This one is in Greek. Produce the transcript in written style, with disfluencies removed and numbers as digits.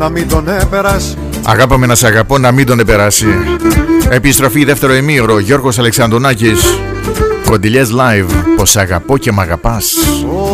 να μην τον έπερας. Αγάπαμε να σ' αγαπώ να μην τον επεράσει. Επιστροφή δεύτερο ημίωρο. Γιώργος Αλεξανδρονάκης. Κοντιλιές live. Πως αγαπώ και μ' αγαπάς.